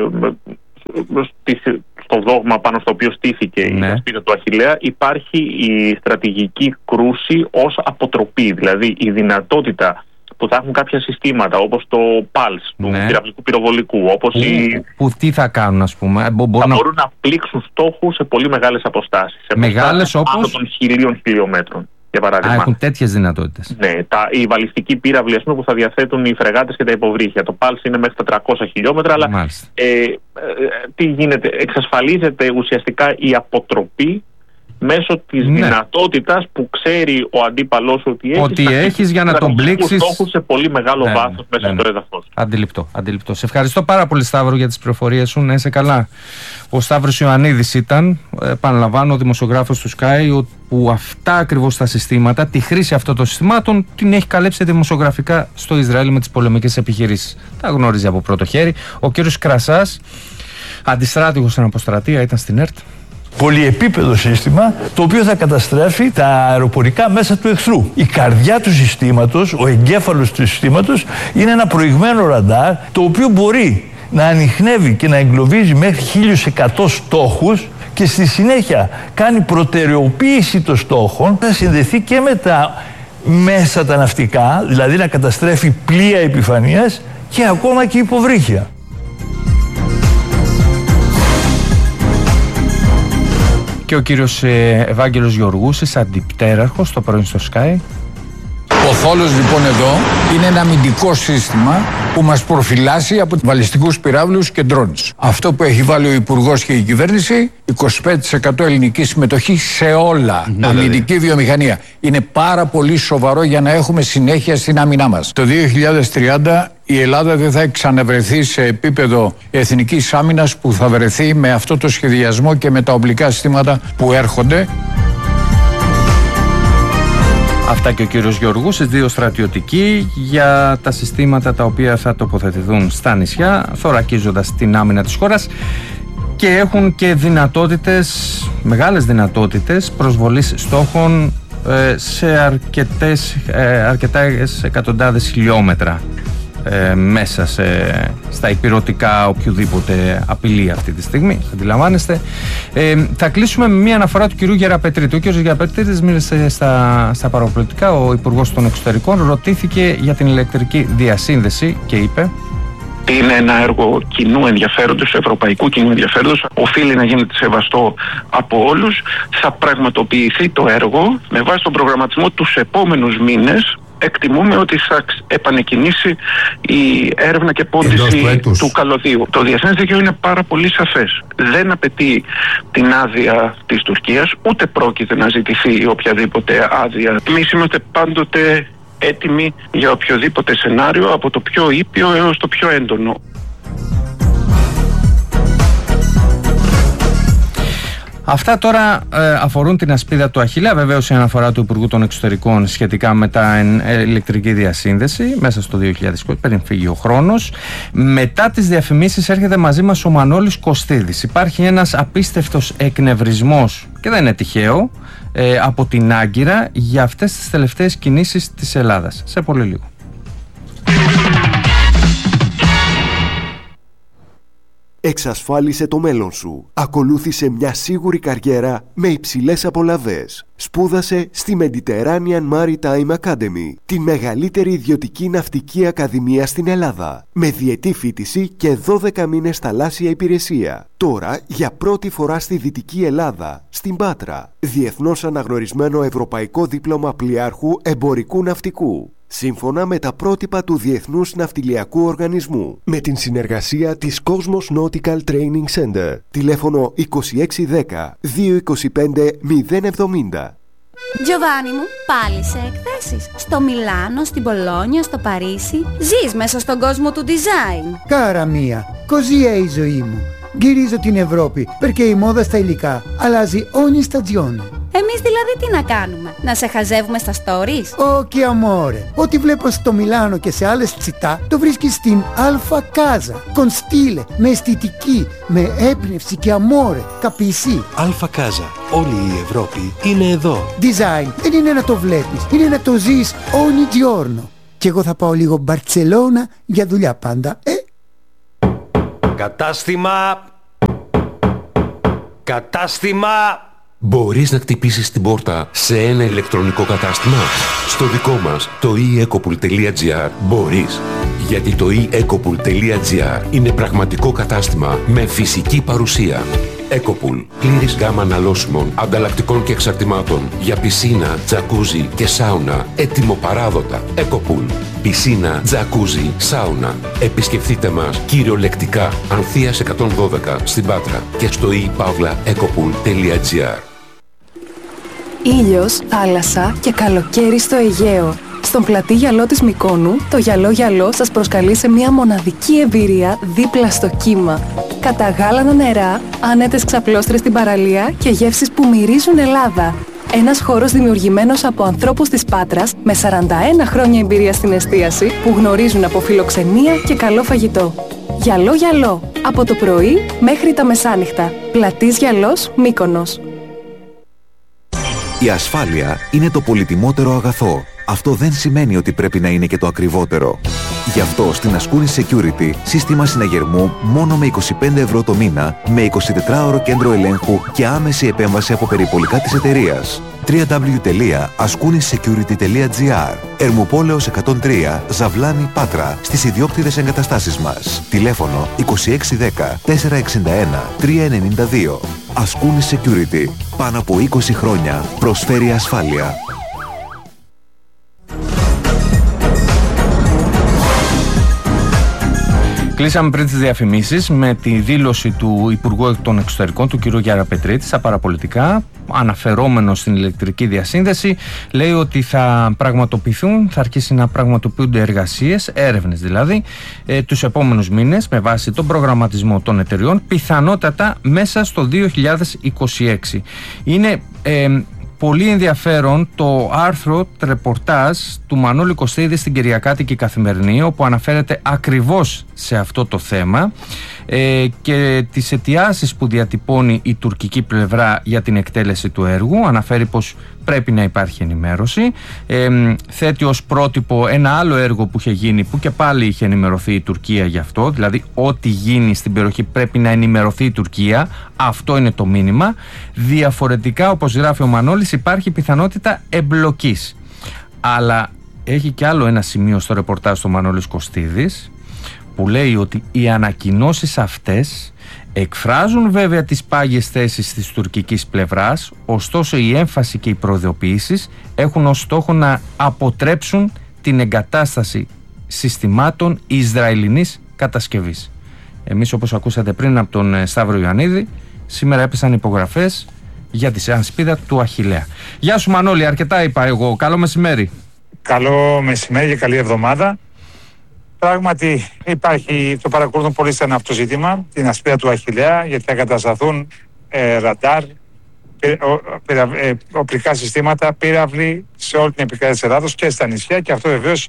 στο δόγμα πάνω στο οποίο στήθηκε η ασπίδα του Αχιλλέα υπάρχει η στρατηγική κρούση ως αποτροπή, δηλαδή η δυνατότητα που θα έχουν κάποια συστήματα όπως το PALS του πυραυλικού πυροβολικού, όπως που τι θα κάνουν, ας πούμε? Μπορούν να πλήξουν στόχους σε πολύ μεγάλες αποστάσεις, μεγάλες όπως άνω των 1.000 χιλιόμετρων. Για παράδειγμα. Έχουν τέτοιες δυνατότητες. Ναι, οι βαλιστικοί πύραυλοι, ας πούμε, που θα διαθέτουν οι φρεγάτες και τα υποβρύχια. Το PALS είναι μέχρι τα 300 χιλιόμετρα, αλλά τι γίνεται? Εξασφαλίζεται ουσιαστικά η αποτροπή μέσω της δυνατότητας που ξέρει ο αντίπαλός ότι έχεις για να τον πλήξεις στόχους σε πολύ μεγάλο βάθος μέσα στο έδαφος. Αντιληπτό. Σε ευχαριστώ πάρα πολύ, Σταύρο, για τις πληροφορίες σου. Να είσαι καλά. Ο Σταύρος Ιωαννίδης ήταν, επαναλαμβάνω, δημοσιογράφος του Sky, που αυτά ακριβώς τα συστήματα, τη χρήση αυτών των συστημάτων, την έχει καλέψει δημοσιογραφικά στο Ισραήλ με τις πολεμικές επιχειρήσεις. Τα γνώριζε από πρώτο χέρι. Ο κύριος Κρασάς, αντιστράτηγος στην αποστρατεία, ήταν στην ΕΡΤ. Πολυεπίπεδο σύστημα, το οποίο θα καταστρέφει τα αεροπορικά μέσα του εχθρού. Η καρδιά του συστήματος, ο εγκέφαλος του συστήματος, είναι ένα προηγμένο ραντάρ, το οποίο μπορεί να ανιχνεύει και να εγκλωβίζει μέχρι 1.100 στόχους και στη συνέχεια κάνει προτεραιοποίηση των στόχων, θα συνδεθεί και με τα μέσα τα ναυτικά, δηλαδή να καταστρέφει πλοία επιφανείας και ακόμα και υποβρύχια. Και ο κύριος Ευάγγελος Γεωργούσης, αντιπτέραρχος, το πρωί στο Sky. Ο θόλος λοιπόν εδώ είναι ένα αμυντικό σύστημα που μας προφυλάσσει από βαλιστικούς πυράβλους και drones. Αυτό που έχει βάλει ο Υπουργός και η κυβέρνηση, 25% ελληνική συμμετοχή σε όλα. Αμυντική βιομηχανία. Είναι πάρα πολύ σοβαρό για να έχουμε συνέχεια στην άμυνά μας. Το 2030 η Ελλάδα δεν θα ξαναβρεθεί σε επίπεδο εθνικής άμυνας που θα βρεθεί με αυτό το σχεδιασμό και με τα οπλικά συστήματα που έρχονται. Αυτά και ο κύριος Γεωργούσης, 2 στρατιωτικοί για τα συστήματα τα οποία θα τοποθετηθούν στα νησιά, θωρακίζοντας την άμυνα της χώρας, και έχουν και δυνατότητες, μεγάλες δυνατότητες προσβολής στόχων σε αρκετές εκατοντάδες χιλιόμετρα μέσα στα υπηρετικά οποιοδήποτε απειλεί αυτή τη στιγμή, αντιλαμβάνεστε. Θα κλείσουμε με μια αναφορά του κυρίου Γεραπετρίτη. Ο κύριος Γεραπετρίτης μίλησε στα παραπολιτικά. Ο Υπουργός των Εξωτερικών ρωτήθηκε για την ηλεκτρική διασύνδεση και είπε: είναι ένα έργο κοινού ενδιαφέροντος, ευρωπαϊκού κοινού ενδιαφέροντος, οφείλει να γίνεται σεβαστό από όλους. Θα πραγματοποιηθεί το έργο με βάση τον προγραμματισμό τους επόμενους μήνες. Εκτιμούμε ότι θα επανεκκινήσει η έρευνα και πόντιση του καλωδίου. Το διεθνές δίκαιο είναι πάρα πολύ σαφές. Δεν απαιτεί την άδεια της Τουρκίας, ούτε πρόκειται να ζητηθεί οποιαδήποτε άδεια. Εμείς είμαστε πάντοτε έτοιμοι για οποιοδήποτε σενάριο, από το πιο ήπιο έως το πιο έντονο. Αυτά τώρα αφορούν την ασπίδα του Αχιλλέα. Βεβαίως η αναφορά του Υπουργού των Εξωτερικών σχετικά με την ηλεκτρική διασύνδεση μέσα στο 2020, πριν φύγει ο χρόνος. Μετά τις διαφημίσεις έρχεται μαζί μας ο Μανώλης Κωστίδης. Υπάρχει ένας απίστευτος εκνευρισμός, και δεν είναι τυχαίο, από την Άγκυρα για αυτές τις τελευταίες κινήσεις της Ελλάδας. Σε πολύ λίγο. Εξασφάλισε το μέλλον σου. Ακολούθησε μια σίγουρη καριέρα με υψηλές απολαβές. Σπούδασε στη Mediterranean Maritime Academy, τη μεγαλύτερη ιδιωτική ναυτική ακαδημία στην Ελλάδα, με διετή φοιτηση και 12 μήνες θαλάσσια υπηρεσία. Τώρα, για πρώτη φορά στη Δυτική Ελλάδα, στην Πάτρα, διεθνώς αναγνωρισμένο ευρωπαϊκό δίπλωμα πλοιάρχου εμπορικού ναυτικού, σύμφωνα με τα πρότυπα του Διεθνούς Ναυτιλιακού Οργανισμού, με την συνεργασία της Cosmos Nautical Training Center. Τηλέφωνο 2610 225 070. Giovanni μου, πάλι σε εκθέσεις. Στο Μιλάνο, στην Πολόνια, στο Παρίσι. Ζεις μέσα στον κόσμο του design. Κάρα μία, così è η ζωή μου. Γυρίζω την Ευρώπη, perché η μόδα στα υλικά αλλάζει ogni stagione. Εμείς δηλαδή τι να κάνουμε, να σε χαζεύουμε στα stories? Όχι amore, ό,τι βλέπω στο Μιλάνο και σε άλλες τσιτά το βρίσκεις στην Alfa Casa. Con stile, με αισθητική, με έμπνευση και amore, capisci? Alfa Casa, όλη η Ευρώπη είναι εδώ. Design δεν είναι να το βλέπεις, είναι να το ζεις ogni giorno. Και εγώ θα πάω λίγο Μπαρτσελώνα για δουλειά πάντα, Κατάστημα! Μπορείς να χτυπήσεις την πόρτα σε ένα ηλεκτρονικό κατάστημα? Στο δικό μας, το eEcopool.gr, μπορείς. Γιατί το eEcopool.gr είναι πραγματικό κατάστημα με φυσική παρουσία. Ecopool. Πλήρης γάμα αναλώσιμων, ανταλλακτικών και εξαρτημάτων για πισίνα, τζακούζι και σάουνα. Έτοιμο παράδοτα. Ecopool. Πισίνα, τζακούζι, σάουνα. Επισκεφτείτε μας κυριολεκτικά Ανθείας 112 στην Πάτρα και στο ePavlaEcopool.gr. Ήλιος, θάλασσα και καλοκαίρι στο Αιγαίο. Στον πλατή γυαλό της Μυκόνου, το γυαλό σας προσκαλεί σε μια μοναδική εμπειρία δίπλα στο κύμα. Καταγάλανα νερά, άνετες ξαπλώστρες στην παραλία και γεύσεις που μυρίζουν Ελλάδα. Ένας χώρος δημιουργημένος από ανθρώπους της Πάτρας με 41 χρόνια εμπειρία στην εστίαση που γνωρίζουν από φιλοξενία και καλό φαγητό. Γυαλό, από το πρωί μέχρι τα μεσάνυχτα. Πλατής Γυαλός, Μύκονος. Η ασφάλεια είναι το πολυτιμότερο αγαθό. Αυτό δεν σημαίνει ότι πρέπει να είναι και το ακριβότερο. Γι' αυτό στην Ascuris Security σύστημα συναγερμού μόνο με 25 ευρώ το μήνα, με 24ωρο κέντρο ελέγχου και άμεση επέμβαση από περιπολικά της εταιρείας. www.askounisecurity.gr. Ερμοπόλεως 103, Ζαβλάνη, Πάτρα, στις ιδιόκτητες εγκαταστάσεις μας. Τηλέφωνο 2610 461 392. Askounis Security. Πάνω από 20 χρόνια προσφέρει ασφάλεια. Κλείσαμε πριν τις διαφημίσεις με τη δήλωση του Υπουργού των Εξωτερικών, του κ. Γιάννη Πετρίτη, στα παραπολιτικά, αναφερόμενο στην ηλεκτρική διασύνδεση. Λέει ότι θα αρχίσει να πραγματοποιούνται εργασίες, έρευνες δηλαδή, τους επόμενους μήνες με βάση τον προγραμματισμό των εταιριών, πιθανότατα μέσα στο 2026. Είναι πολύ ενδιαφέρον το άρθρο ρεπορτάζ του Μανώλη Κωστίδη στην Κυριακάτικη Καθημερινή, όπου αναφέρεται ακριβώς σε αυτό το θέμα και τις αιτιάσεις που διατυπώνει η τουρκική πλευρά για την εκτέλεση του έργου. Αναφέρει πως πρέπει να υπάρχει ενημέρωση. Θέτει ως πρότυπο ένα άλλο έργο που είχε γίνει, που και πάλι είχε ενημερωθεί η Τουρκία γι' αυτό. Δηλαδή, ό,τι γίνει στην περιοχή πρέπει να ενημερωθεί η Τουρκία. Αυτό είναι το μήνυμα. Διαφορετικά, όπως γράφει ο Μανώλης, υπάρχει πιθανότητα εμπλοκής. Αλλά έχει και άλλο ένα σημείο στο ρεπορτάζ του Μανώλης Κωστίδης, που λέει ότι οι ανακοινώσεις αυτές εκφράζουν βέβαια τις πάγιες θέσεις της τουρκικής πλευράς, ωστόσο η έμφαση και οι προειδοποιήσεις έχουν ως στόχο να αποτρέψουν την εγκατάσταση συστημάτων Ισραηλινής κατασκευής. Εμείς, όπως ακούσατε πριν από τον Σταύρο Ιωαννίδη, σήμερα έπεσαν υπογραφές για τη ασπίδα του Αχιλλέα. Γεια σου Μανώλη, αρκετά είπα εγώ. Καλό μεσημέρι. Καλό μεσημέρι και καλή εβδομάδα. Πράγματι το παρακολουθούν πολύ στενά αυτό το ζήτημα, την ασπίδα του Αχιλλέα, γιατί θα εγκατασταθούν ραντάρ, οπλικά συστήματα, πύραυλοι σε όλη την επικράτεια της Ελλάδος και στα νησιά, και αυτό βεβαίως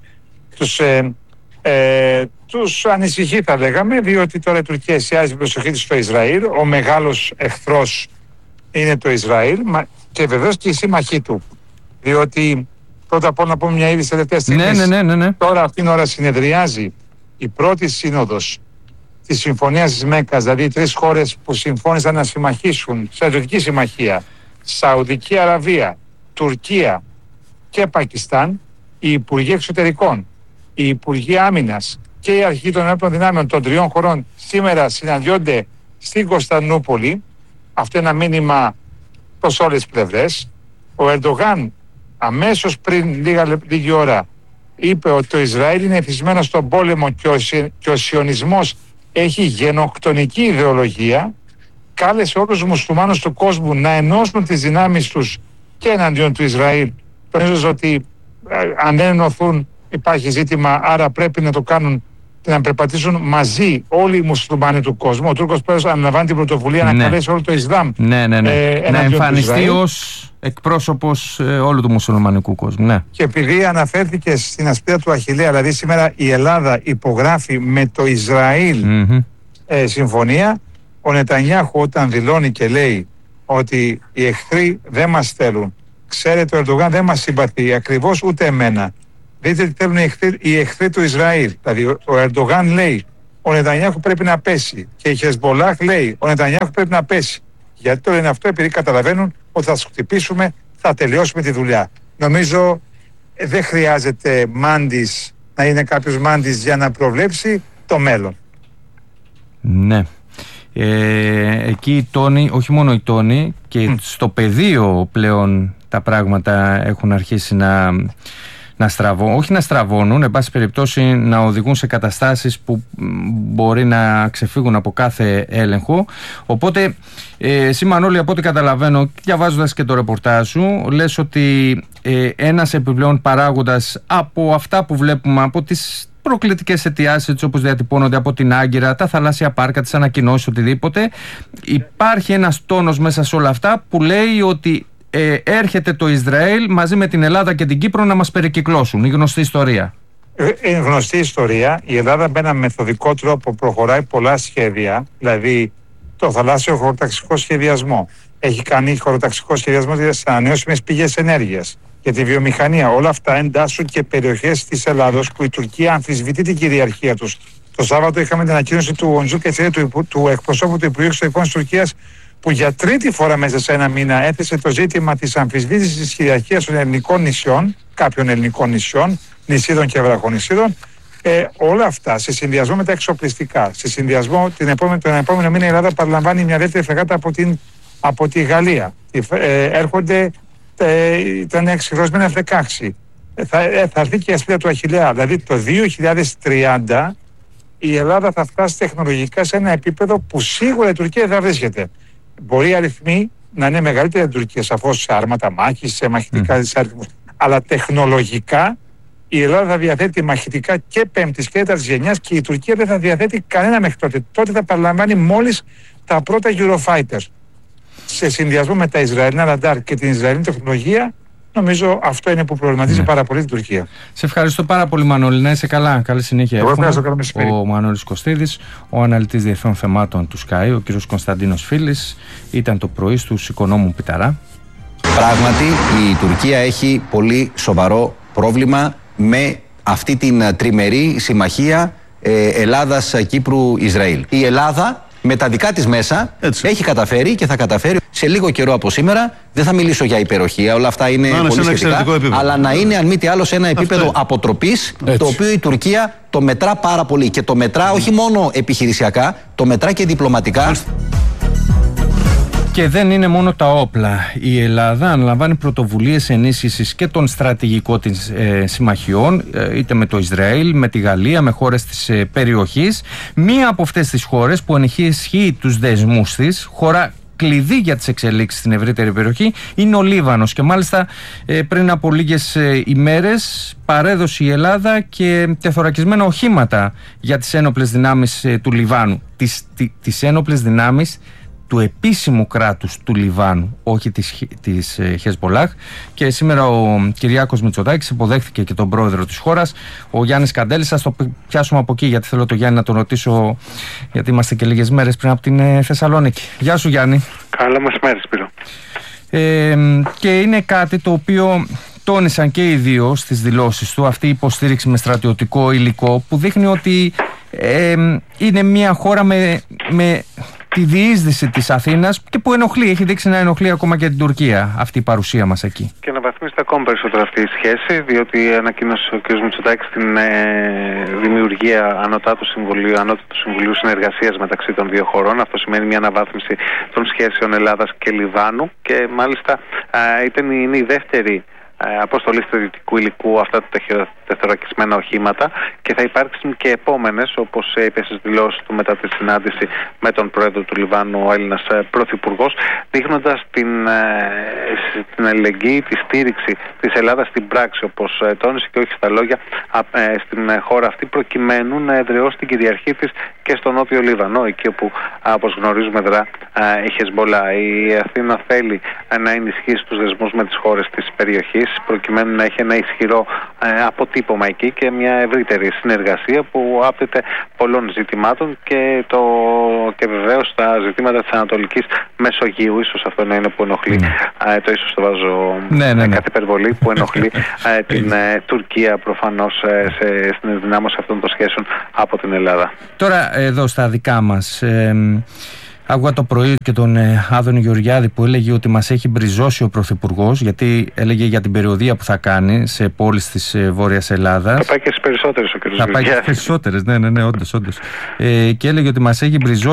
τους ανησυχεί, θα λέγαμε, διότι τώρα η Τουρκία εστιάζει την προσοχή της στο Ισραήλ. Ο μεγάλος εχθρός είναι το Ισραήλ και βεβαίως και οι σύμμαχοί του, διότι πρώτα απ' όλα να πούμε μια είδηση τελευταία στιγμή. Ναι. Τώρα αυτήν την ώρα συνεδριάζει η πρώτη σύνοδος της Συμφωνίας της Μέκκας, δηλαδή οι τρεις χώρες που συμφώνησαν να συμμαχήσουν, στρατιωτική συμμαχία, Σαουδική Αραβία, Τουρκία και Πακιστάν, οι Υπουργοί Εξωτερικών, οι Υπουργοί Άμυνας και οι Αρχηγοί των Ένοπλων Δυνάμεων των τριών χωρών σήμερα συναντιόνται στην Κωνσταντινούπολη. Αυτό είναι ένα μήνυμα προς όλες τις πλευρές. Ο Ερντογάν αμέσως πριν λίγη ώρα είπε ότι το Ισραήλ είναι εθισμένο στον πόλεμο και ο σιωνισμός έχει γενοκτονική ιδεολογία. Κάλεσε όλους τους μουσουλμάνους του κόσμου να ενώσουν τις δυνάμεις τους και εναντίον του Ισραήλ. Τονίζω ότι αν δεν ενωθούν υπάρχει ζήτημα, άρα πρέπει να το κάνουν και να περπατήσουν μαζί όλοι οι μουσουλμάνοι του κόσμου. Ο Τούρκος πρόεδρος αναλαμβάνει την πρωτοβουλία να καλέσει όλο το Ισλάμ. Να εμφανιστεί ως εκπρόσωπος όλου του μουσουλμανικού κόσμου. Ναι. Και επειδή αναφέρθηκε στην ασπίδα του Αχιλλέα, δηλαδή σήμερα η Ελλάδα υπογράφει με το Ισραήλ συμφωνία, ο Νετανιάχου όταν δηλώνει και λέει ότι οι εχθροί δεν μας θέλουν, ξέρετε ο Ερντογάν δεν μας συμπαθεί ακριβώς ούτε εμένα. Δείτε τι θέλουν οι εχθροί του Ισραήλ. Δηλαδή ο Ερντογάν λέει ο Νετανιάχου πρέπει να πέσει και η Χεσμολάχ λέει ο Νετανιάχου πρέπει να πέσει. Γιατί το λένε αυτό? Επειδή καταλαβαίνουν ότι θα τους χτυπήσουμε, θα τελειώσουμε τη δουλειά. Νομίζω δεν χρειάζεται μάντης, να είναι κάποιος μάντης για να προβλέψει το μέλλον. Ναι. Εκεί οι τόνοι, όχι μόνο οι τόνοι, και στο πεδίο πλέον τα πράγματα έχουν αρχίσει όχι να στραβώνουν, εν πάση περιπτώσει να οδηγούν σε καταστάσεις που μπορεί να ξεφύγουν από κάθε έλεγχο. Οπότε εσύ Μανώλη, από ό,τι καταλαβαίνω, διαβάζοντας και το ρεπορτάζ σου, λες ότι ένας επιπλέον παράγοντας από αυτά που βλέπουμε, από τις προκλητικές αιτιάσεις όπως διατυπώνονται από την Άγκυρα, τα θαλάσσια πάρκα, τις ανακοινώσεις, οτιδήποτε, υπάρχει ένας τόνος μέσα σε όλα αυτά που λέει ότι έρχεται το Ισραήλ μαζί με την Ελλάδα και την Κύπρο να μας περικυκλώσουν. Η γνωστή ιστορία. Είναι γνωστή ιστορία. Η Ελλάδα με ένα μεθοδικό τρόπο προχωράει πολλά σχέδια, δηλαδή το θαλάσσιο χωροταξικό σχεδιασμό. Έχει κάνει χωροταξικό σχεδιασμό για τις ανανεώσιμες πηγές ενέργειας, για τη βιομηχανία. Όλα αυτά εντάσσουν και περιοχές της Ελλάδος που η Τουρκία αμφισβητεί την κυριαρχία τους. Το Σάββατο είχαμε την ανακοίνωση του Οντζού Κετσέρη, του εκπροσώπου του Υπουργείου Εξωτερικών της Τουρκίας, που για τρίτη φορά μέσα σε ένα μήνα έθεσε το ζήτημα της αμφισβήτησης της κυριαρχίας των ελληνικών νησιών, κάποιων ελληνικών νησιών, νησίδων και βραχονησίδων. Όλα αυτά σε συνδυασμό με τα εξοπλιστικά, σε συνδυασμό τον επόμενο μήνα η Ελλάδα παραλαμβάνει μια δεύτερη φρεγάτα από τη Γαλλία. Έρχονται, ήταν εξυγχρονισμένα F-16. Θα έρθει και η ασπίδα του Αχιλλέα. Δηλαδή το 2030 η Ελλάδα θα φτάσει τεχνολογικά σε ένα επίπεδο που σίγουρα η Τουρκία δεν θα βρίσκεται. Μπορεί οι αριθμοί να είναι μεγαλύτεροι από την Τουρκία, σαφώς σε άρματα μάχης, σε μαχητικά αριθμούς. Αλλά τεχνολογικά η Ελλάδα θα διαθέτει μαχητικά και πέμπτης και τέταρτης γενιάς και η Τουρκία δεν θα διαθέτει κανένα μέχρι τότε. Τότε θα παραλαμβάνει μόλις τα πρώτα Eurofighters. Σε συνδυασμό με τα Ισραηλινά ραντάρ και την Ισραηλινή τεχνολογία, νομίζω αυτό είναι που προβληματίζει πάρα πολύ την Τουρκία. Σε ευχαριστώ πάρα πολύ, Μανώλη. Να είσαι καλά. Καλή συνέχεια. Ο Μανώλης Κωστίδης, ο αναλυτής διεθνών θεμάτων του Sky, ο κ. Κωνσταντίνος Φίλης, ήταν το πρωί στους Οικονόμου Πιταρά. Πράγματι, η Τουρκία έχει πολύ σοβαρό πρόβλημα με αυτή την τριμερή συμμαχία Ελλάδας-Κύπρου-Ισραήλ. Η Ελλάδα με τα δικά της μέσα έχει καταφέρει και θα καταφέρει σε λίγο καιρό από σήμερα. Δεν θα μιλήσω για υπεροχία, όλα αυτά είναι πολύ σχετικά, αλλά να είναι αν μη τι άλλο σε ένα επίπεδο αποτροπής, το οποίο η Τουρκία το μετρά πάρα πολύ και το μετρά όχι μόνο επιχειρησιακά, το μετρά και διπλωματικά. Και δεν είναι μόνο τα όπλα. Η Ελλάδα αναλαμβάνει πρωτοβουλίες ενίσχυσης και των στρατηγικών της συμμαχιών, είτε με το Ισραήλ, με τη Γαλλία, με χώρες της περιοχής. Μία από αυτές τις χώρες που ενισχύει τους δεσμούς της, χώρα κλειδί για τις εξελίξεις στην ευρύτερη περιοχή, είναι ο Λίβανος. Και μάλιστα πριν από λίγες ημέρες παρέδωσε η Ελλάδα και τεθωρακισμένα οχήματα για τις ένοπλες δυνάμεις του Λιβάνου. Τις ένοπλες δυνάμεις του επίσημου κράτους του Λιβάνου, όχι της Χεσμπολάχ. Και σήμερα ο Κυριάκος Μητσοτάκης υποδέχθηκε και τον πρόεδρο της χώρας, ο Γιάννης Καντέλης. Ας το πιάσουμε από εκεί, γιατί θέλω το Γιάννη να τον ρωτήσω, γιατί είμαστε και λίγες μέρες πριν από την Θεσσαλονίκη. Γεια σου, Γιάννη. Καλά μεσημέρι, Σπύρο. Και είναι κάτι το οποίο τόνισαν και οι δύο στις δηλώσεις του, αυτή η υποστήριξη με στρατιωτικό υλικό, που δείχνει ότι είναι μια χώρα με τη διείσδυση της Αθήνας και που ενοχλεί, έχει δείξει να ενοχλεί ακόμα και την Τουρκία αυτή η παρουσία μας εκεί. Και να βαθμίσει ακόμα περισσότερο αυτή η σχέση, διότι ανακοίνωσε ο κ. Μητσοτάκης την δημιουργία Ανώτατου Συμβουλίου Συνεργασίας μεταξύ των δύο χωρών. Αυτό σημαίνει μια αναβάθμιση των σχέσεων Ελλάδας και Λιβάνου και μάλιστα είναι η δεύτερη αποστολή στρατιωτικού υλικού αυτά τα τεθωρακισμένα οχήματα και θα υπάρξουν και επόμενες, όπως είπε στις δηλώσεις του μετά τη συνάντηση με τον πρόεδρο του Λιβάνου, ο Έλληνας πρωθυπουργός, δείχνοντας την αλληλεγγύη, τη στήριξη της Ελλάδας στην πράξη, όπως τόνισε και όχι στα λόγια, στην χώρα αυτή, προκειμένου να εδραιώσει την κυριαρχία της και στο Νότιο Λίβανο, εκεί όπου, όπως γνωρίζουμε, δρά η Χεσμπολά. Η Αθήνα θέλει να ενισχύσει τους δεσμούς με τις χώρες της περιοχής, προκειμένου να έχει ένα ισχυρό αποτύπωμα εκεί και μια ευρύτερη συνεργασία που άπτεται πολλών ζητημάτων και βεβαίως τα ζητήματα της Ανατολικής Μεσογείου. Ίσως αυτό να είναι που ενοχλεί, το ίσως το βάζω κάθε υπερβολή, που ενοχλεί την Τουρκία προφανώς στην ενδυνάμωση αυτών των σχέσεων από την Ελλάδα. Τώρα εδώ στα δικά μας, άκουγα το πρωί και τον Άδωνη Γεωργιάδη που έλεγε ότι μας έχει μπριζώσει ο Πρωθυπουργός, γιατί έλεγε για την περιοδεία που θα κάνει σε πόλεις της Βόρειας Ελλάδας. Θα πάει και στις περισσότερες ο κ. Θα πάει και στις περισσότερες, ναι, όντως. Και έλεγε ότι μας έχει μπριζώσει